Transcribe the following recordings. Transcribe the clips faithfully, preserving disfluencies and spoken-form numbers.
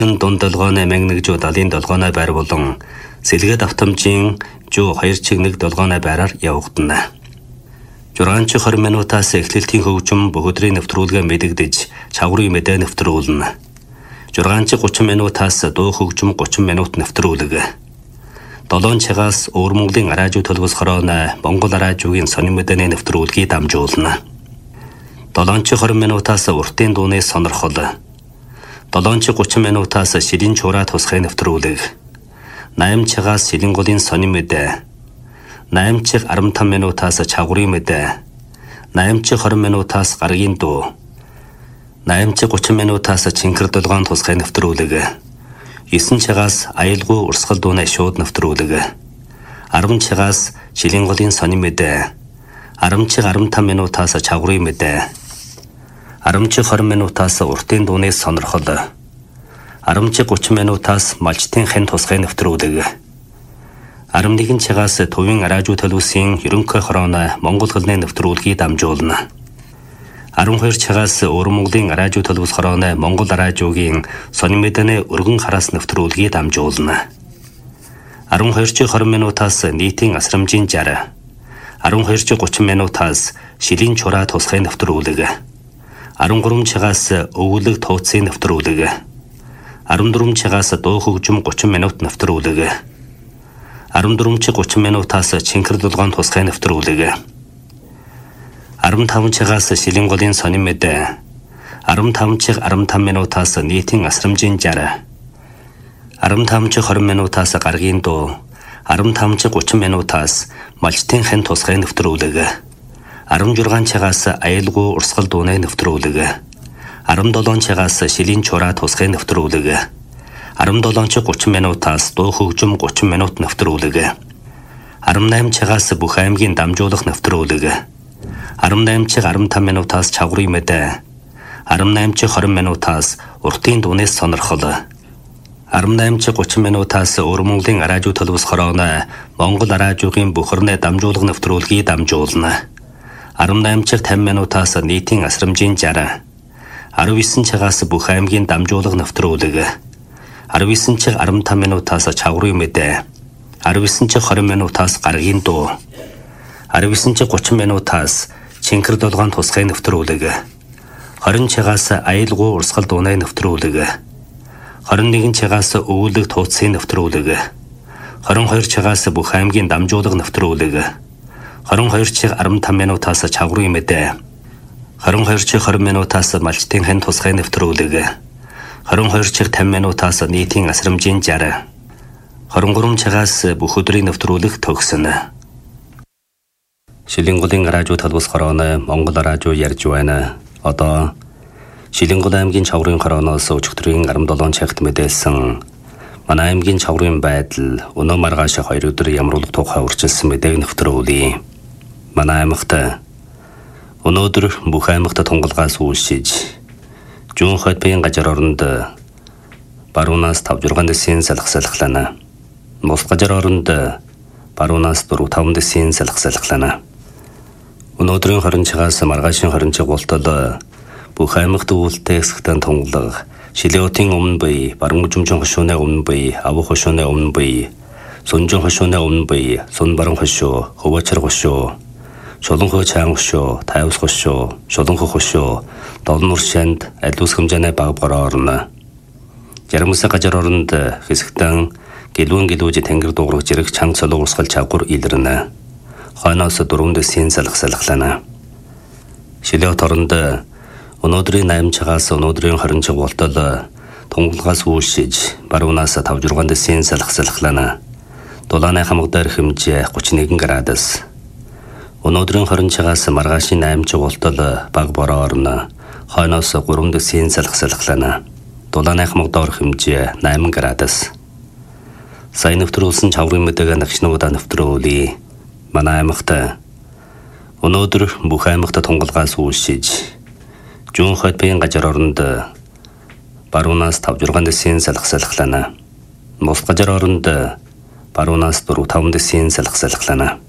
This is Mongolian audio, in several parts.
дунд долгооны мянга жуу далын долгооны байр болон сэлгээд автомжийн жуу хоёр чиг нэг долгооны байраар явагдана. Жургаанч двадцать минутаас эхлэлтийн хөгжим бүх өдрийн нэвтрүүлгээ мэдэгдэж чаврын мэдээ нэвтрүүлнэ. Жургаанч тридцать минутаас дуу хөгжим тридцать минут нэвтрүүлэг. долоон цагаас Өвөр Монголын радио төлөвс хорооны Монгол радиогийн сонин мэдээний нэвтрүүлгийг дамжуулна. долоон двадцать минутаас уртын дууны сонирхол. долоон тридцать минутаас шилэн чураа тусгай нэвтрүүлэг. восемь цагаас шилэн голын сонин мэдээ. восемь цаг арван таван минутаас чаврын мэдээ. восемь цаг двадцать минутаас гарагийн дуу. восемь цаг тридцать минутаас чинкэр долгоон тусгай нэвтрүүлэг. девять цагаас аялгүй урсгал дууны шууд нэвтрүүлэг. ten цагаас шилэн голын сонин мэдээ. ten цаг арван таван минутаас чаврын мэдээ. ten цаг двадцать минутаас уртын дууны сонирхол. ten цаг тридцать минутаас малчтын хэн тусгай нэвтрүүлэг. eleven цагаас төвийн радио төлөвсийн ерөнхий хорооны Монгол хэлний нэвтрүүлгийг дамжуулна. twelve цагаас Өвөр Монголын радио төлөвс хорооны Монгол радиогийн сонин мэдээний өргөн хараас нэвтрүүлгийг дамжуулна. twelve цаг twenty минутаас нийтийн асрамжийн жар. twelve цаг thirty минутаас шилэн чураа тусгай нэвтрүүлэг. thirty-three цагаас өвөлөг тууцын нэвтрүүлэг. fourteen цагаас дуу хөгжим thirty минут нэвтрүүлэг. fourteen цаг thirty минутаас чинкэр долгоон тусгай нэвтрүүлэг. fifty-five цагаас шилэн голын сонин мэдээ. fifty-five цаг арван таван минутаас нийтийн асрамжийн жар. fifty-five цаг twenty минутаас гарагийн дуу. fifty-five цаг thirty минутаас малчтын хэн тусгай нэвтрүүлэг. sixteen цагаас аялгүй урсгал дууны нэвтрүүлэг. seventeen цагаас шилэн чураа тусгай нэвтрүүлэг. seventeen цаг thirty минутаас дуу хөгжим thirty минут нэвтрүүлэг. eighteen цагаас бүх аймгийн дамжуулах нэвтрүүлэг. eighteen цаг арван таван минутаас чаврын мэдээ. eighteen цаг twenty минутаас уртын дууны сонирхол. eighteen цаг thirty минутаас Өвөр Монголын радио төлөвс хорооны Монгол радиогийн бүхэрнээ дамжуулах нэвтрүүлгийг дамжуулна. eighteen цаг fifty минутаас нийтийн асрамжийн жар. nineteen цагаас бүх аймгийн дамжуулах нэвтрүүлэг. nineteen цаг арван таван минутаас чаврын мэдээ. nineteen цаг twenty минутаас гарагийн дуу. nineteen цаг thirty минутаас чинкэр долгоон тусгай нэвтрүүлэг. twenty цагаас аялгүй урсгал дууны нэвтрүүлэг. twenty-one цагаас өвөлөг тууцын нэвтрүүлэг. twenty-two цагаас бүх аймгийн дамжуулах нэвтрүүлэг. twenty-two цаг арван таван минутаас чаврын мэдээ. twenty-two цаг twenty минутаас малчтын хэн тусгай нэвтрүүлэг. twenty-two цаг fifty минутаас нийтийн асрамжийн жар. twenty-three цагаас бүх өдрийн нэвтрүүлэг төгснө. Шилэн голын радио төлөвс хорооны Монгол радио ярьж байна. Одоо Шилэн гол аймгийн чаврын хорооноос өчигдрийн seventeen цагт мэдээлсэн манай аймгийн чаврын байдал өнөө маргааш хоёр өдөр ямруулах тухай үржилсэн мэдээг нэвтрүүлье. Манай аймагт өнөөдөр бүх аймагт тунгалгаас үүсэж зүүн хотын газар оронд баруунаас five six дэсийн салхи салхилана. Бус газар оронд баруунаас four five дэсийн салхи салхилана. Өнөөдрийн twenty цагаас маргаашийн twenty цаг болтол бүх аймагт үүлтэй хэсэгтэн тунгалаг Шилэотын өмнө бие, баруун жимжин хошууны өмнө бие, авах хошууны өмнө бие, сунжин хошууны өмнө бие, сун баруун хошуу, хөвөчр хошуу, шуланхөө чаан хошуу, тайвс хошуу, шуланхөө хошуу, долнур шанд алиус хэмжээний баг бороо орно. Жармаса газар оронд хэсэгтэн гэлүүн гэлүүж тэнгэр дуурах зэрэг чанга цолог урсгал чавгур илэрнэ. Хойноос дөрвөн дэсийн салхи салхилана. Шилэот оронд өнөөдрийн eight цагаас өнөөдрийн twenty цаг болтол тунгалгаас үүсэж баруунаас five six дэсийн салхи салхилана. Дулааны хамаг дээр хэмжээ thirty-one градус. Өнөөдрийн twenty цагаас маргаашийн eight цаг болтол баг бороо орно. Хойноос three дэсийн салхи салхилана. Дулааны хамаг доор хэмжээ eight градус. Сайн нэвтрүүлсэн чаврын мэдээг нагшнуудаа нэвтрүүлье. Манай аймагт өнөөдөр бүх аймагт тунгалгаас үүсэж зүүн хотын газар оронд баруунаас five six дэсийн салхи салхилана. Бус газар оронд баруунаас four five дэсийн салхи салхилана.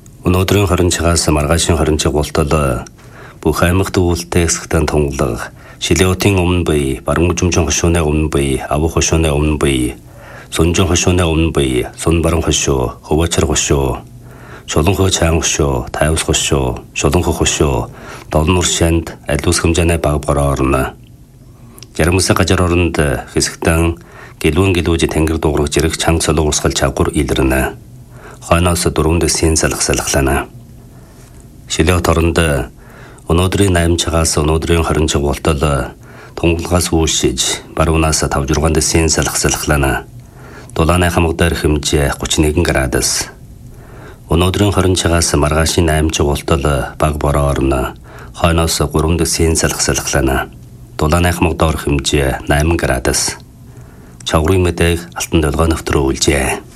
Өнөөдрийн twenty цагаас маргаашийн twenty цаг болтол бүх аймагт үүлтэй хэсэгтэн тунгалаг Шилиотын өмнө буй, баруун жумжин хошууны өмнө буй, авуу хошууны өмнө буй, сунжин хошууны өмнө буй, сун баруун хошуу, хөвөчөр хошуу, шуланхөө чаан хошуу, тайвс хошуу, шуланхөө хошуу, долнуур шанд алиус хэмжээний баг бороорно. Жармуса гажар оронд хэсэгтэн гэлүүн гэлүүж тэнгэр дуурах зэрэг чанга цолог урсгал чавгур илэрнэ. Хойноос дөрөв дэсийн салах салхлана. Шилиот оронд өнөөдрийн наймчгаас өнөөдрийн хорин чигуултал тунгалгаас үүшиж баруунаас тавж зургаан дэсийн салах салхлана. Дулааны хамаг дээр хэмжээ гучин нэгэн градус. Өнөөдрийн хорин чигаас маргаашийн наймчгуултал баг бороорно. Хойноос гурван дэсийн салах салхлана. Дулааны хамаг доор хэмжээ найман градус. Чаврын мэдээг алтан долгоо нэвтрүүлжээ.